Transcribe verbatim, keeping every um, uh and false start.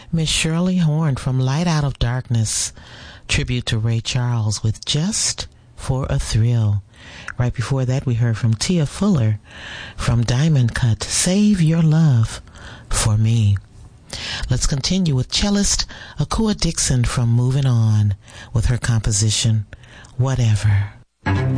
Miss Shirley Horn from Light Out of Darkness, tribute to Ray Charles with Just for a Thrill. Right before that, we heard from Tia Fuller from Diamond Cut, Save Your Love for Me. Let's continue with cellist Akua Dixon from Moving On with her composition, Whatever.